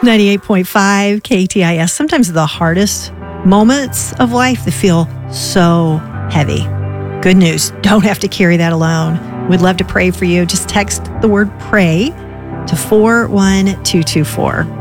98.5 KTIS. Sometimes the hardest moments of life that feel so heavy. Good news. Don't have to carry that alone. We'd love to pray for you. Just text the word pray to 41224.